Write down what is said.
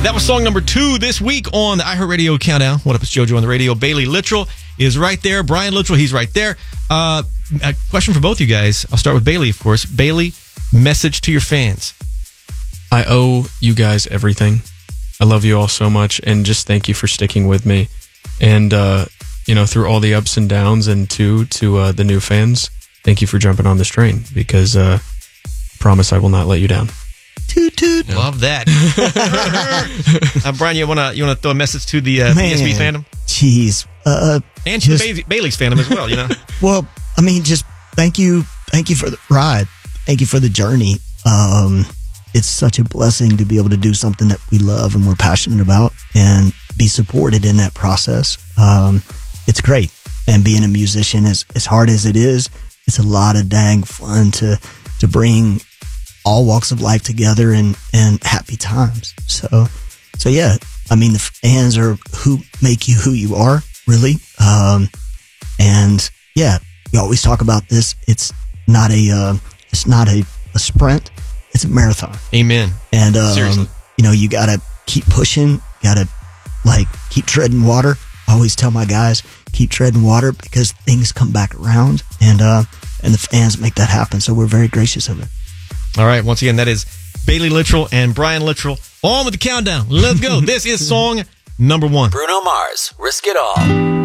That was song number 2 this week on the iHeartRadio Countdown. What up, it's JoJo on the radio. Bailey Littrell is right there. Brian Littrell, he's right there. A question for both you guys. I'll start with Bailey, of course. Bailey, message to your fans. I owe you guys everything. I love you all so much, and just thank you for sticking with me. And, through all the ups and downs, and to the new fans, thank you for jumping on this train, because promise I will not let you down. Toot toot. Love that. Brian, you wanna throw a message to the PSB fandom? Jeez. And to the Bailey's fandom as well, Well, just thank you for the ride. Thank you for the journey. It's such a blessing to be able to do something that we love and we're passionate about and be supported in that process. It's great. And being a musician, as hard as it is, it's a lot of dang fun to bring all walks of life together and happy times. So yeah, the fans are who make you who you are, really. And yeah, we always talk about this. It's not a sprint. It's a marathon. Amen. And, seriously, you gotta keep pushing, gotta keep treading water. I always tell my guys, keep treading water because things come back around and the fans make that happen. So we're very gracious of it. All right. Once again, that is Bailey Littrell and Brian Littrell on with the countdown. Let's go. This is song number 1. Bruno Mars, Risk It All.